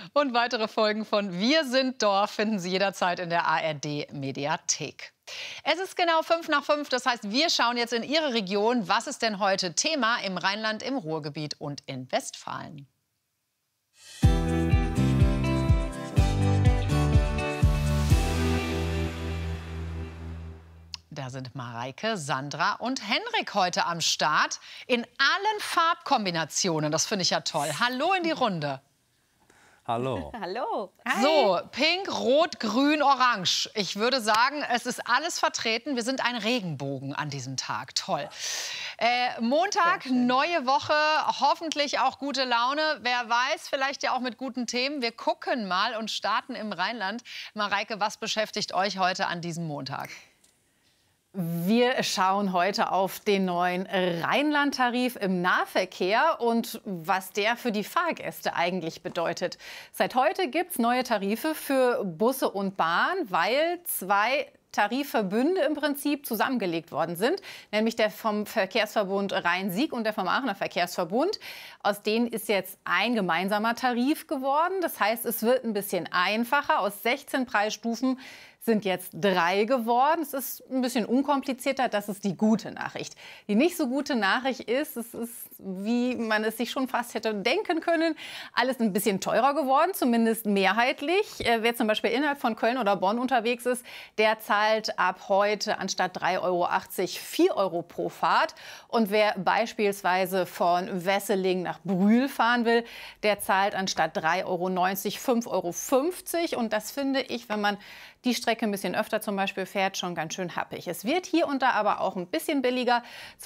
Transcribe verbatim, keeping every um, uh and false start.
Und weitere Folgen von Wir sind Dorf finden Sie jederzeit in der A R D-Mediathek. Es ist genau fünf nach fünf, das heißt, wir schauen jetzt in Ihre Region. Was ist denn heute Thema im Rheinland, im Ruhrgebiet und in Westfalen? Da sind Mareike, Sandra und Henrik heute am Start. In allen Farbkombinationen. Das finde ich ja toll. Hallo in die Runde. Hallo. Hallo. Hi. So, pink, rot, grün, orange. Ich würde sagen, es ist alles vertreten. Wir sind ein Regenbogen an diesem Tag. Toll. Äh, Montag, neue Woche, hoffentlich auch gute Laune. Wer weiß, vielleicht ja auch mit guten Themen. Wir gucken mal und starten im Rheinland. Mareike, was beschäftigt euch heute an diesem Montag? Wir schauen heute auf den neuen Rheinland-Tarif im Nahverkehr und was der für die Fahrgäste eigentlich bedeutet. Seit heute gibt es neue Tarife für Busse und Bahn, weil zwei Tarifverbünde im Prinzip zusammengelegt worden sind, nämlich der vom Verkehrsverbund Rhein-Sieg und der vom Aachener Verkehrsverbund. Aus denen ist jetzt ein gemeinsamer Tarif geworden. Das heißt, es wird ein bisschen einfacher. Aus sechzehn Preisstufen sind jetzt drei geworden. Es ist ein bisschen unkomplizierter. Das ist die gute Nachricht. Die nicht so gute Nachricht ist, es ist, wie man es sich schon fast hätte denken können, alles ein bisschen teurer geworden, zumindest mehrheitlich. Wer zum Beispiel innerhalb von Köln oder Bonn unterwegs ist, der zahlt ab heute anstatt drei Euro achtzig vier Euro pro Fahrt. Und wer beispielsweise von Wesseling nach Brühl fahren will, der zahlt anstatt drei Euro neunzig fünf Euro fünfzig. Und das finde ich, wenn man die Strecke ein bisschen öfter zum Beispiel fährt, schon ganz schön happig. Es wird hier und da aber auch ein bisschen billiger.